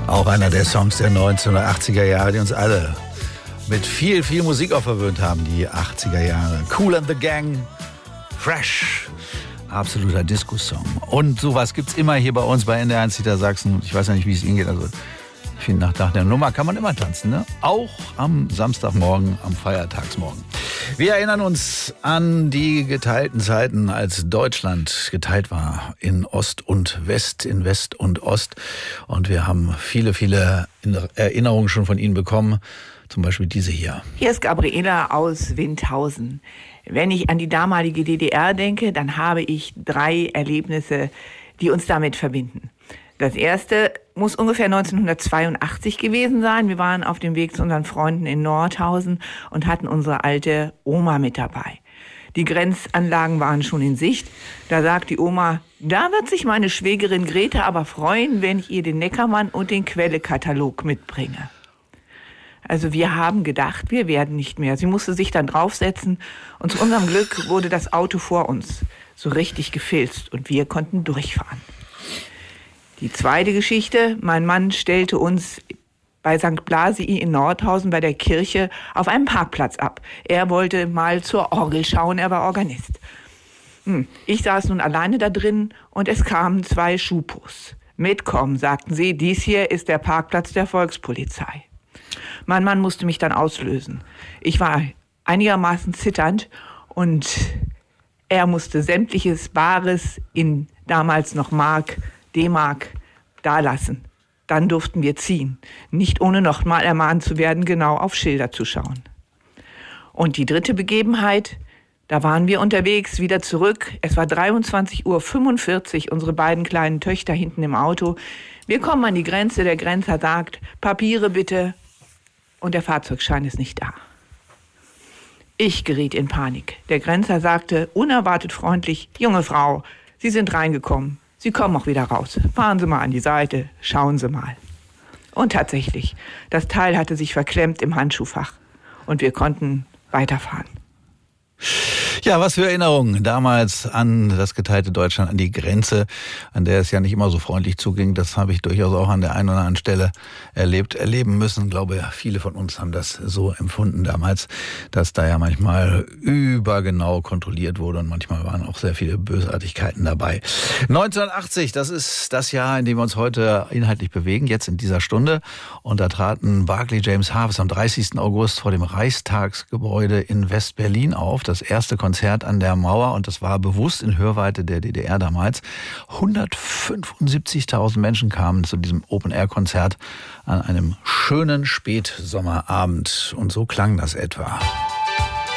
Auch einer der Songs der 1980er Jahre, die uns alle mit viel, viel Musik auch verwöhnt haben, die 80er Jahre. Kool and the Gang, Fresh, absoluter Disco-Song. Und sowas gibt's immer hier bei uns bei NDR 1 Niedersachsen. Ich weiß ja nicht, wie es Ihnen geht, also ich finde, nach der Nummer kann man immer tanzen, ne? Auch am Samstagmorgen, am Feiertagsmorgen. Wir erinnern uns an die geteilten Zeiten, als Deutschland geteilt war in Ost und West, in West und Ost. Und wir haben viele, viele Erinnerungen schon von Ihnen bekommen. Zum Beispiel diese hier. Hier ist Gabriela aus Windhausen. Wenn ich an die damalige DDR denke, dann habe ich 3 Erlebnisse, die uns damit verbinden. Das erste muss ungefähr 1982 gewesen sein. Wir waren auf dem Weg zu unseren Freunden in Nordhausen und hatten unsere alte Oma mit dabei. Die Grenzanlagen waren schon in Sicht. Da sagt die Oma, da wird sich meine Schwägerin Grete aber freuen, wenn ich ihr den Neckermann und den Quellekatalog mitbringe. Also wir haben gedacht, wir werden nicht mehr. Sie musste sich dann draufsetzen und zu unserem Glück wurde das Auto vor uns so richtig gefilzt und wir konnten durchfahren. Die zweite Geschichte, mein Mann stellte uns bei St. Blasi in Nordhausen bei der Kirche auf einem Parkplatz ab. Er wollte mal zur Orgel schauen, er war Organist. Ich saß nun alleine da drin und es kamen 2 Schupos. Mitkommen, sagten sie, dies hier ist der Parkplatz der Volkspolizei. Mein Mann musste mich dann auslösen. Ich war einigermaßen zitternd und er musste sämtliches Bares in damals noch Mark, D-Mark dalassen. Dann durften wir ziehen. Nicht ohne noch mal ermahnt zu werden, genau auf Schilder zu schauen. Und die dritte Begebenheit, da waren wir unterwegs, wieder zurück. Es war 23:45 Uhr, unsere beiden kleinen Töchter hinten im Auto. Wir kommen an die Grenze, der Grenzer sagt, Papiere bitte. Und der Fahrzeugschein ist nicht da. Ich geriet in Panik. Der Grenzer sagte unerwartet freundlich, junge Frau, Sie sind reingekommen. Sie kommen auch wieder raus. Fahren Sie mal an die Seite, schauen Sie mal. Und tatsächlich, das Teil hatte sich verklemmt im Handschuhfach. Und wir konnten weiterfahren. Ja, was für Erinnerungen damals an das geteilte Deutschland, an die Grenze, an der es ja nicht immer so freundlich zuging. Das habe ich durchaus auch an der einen oder anderen Stelle erleben müssen. Ich glaube, viele von uns haben das so empfunden damals, dass da ja manchmal übergenau kontrolliert wurde und manchmal waren auch sehr viele Bösartigkeiten dabei. 1980, das ist das Jahr, in dem wir uns heute inhaltlich bewegen, jetzt in dieser Stunde. Und da traten Barclay James Harvest am 30. August vor dem Reichstagsgebäude in West-Berlin auf. Das erste Konzert an der Mauer und das war bewusst in Hörweite der DDR damals. 175.000 Menschen kamen zu diesem Open-Air-Konzert an einem schönen Spätsommerabend und so klang das etwa.